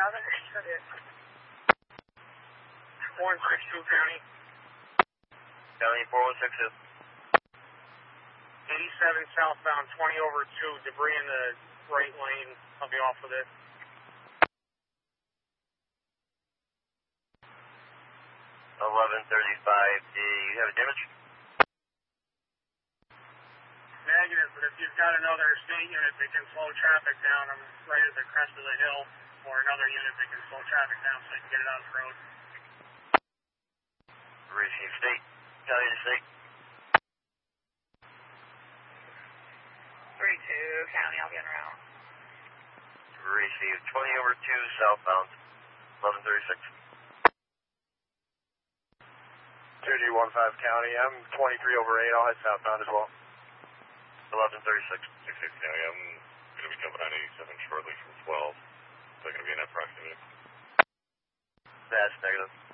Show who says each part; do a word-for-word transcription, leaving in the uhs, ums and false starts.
Speaker 1: I've understood it.
Speaker 2: one six two County.
Speaker 3: County four one six two.
Speaker 2: eighty-seven southbound, twenty over two, debris in the right lane. I'll be off with it.
Speaker 3: eleven thirty-five, do you have a damage?
Speaker 2: Negative, but if you've got another state unit that can slow traffic down, I'm right at the crest of the hill, or another unit that can slow traffic down so I can get it on the road.
Speaker 3: Receive state. County to state.
Speaker 1: three two County, I'll get around.
Speaker 3: Receive twenty over two southbound, eleven thirty-six.
Speaker 4: two D one five County, I'm twenty-three over eight, I'll head southbound as well.
Speaker 3: eleven thirty-six.
Speaker 5: six six County, I'm going to be jumping on eighty-seven shortly from twelve. So I'm going to be in that proximity.
Speaker 3: That's negative.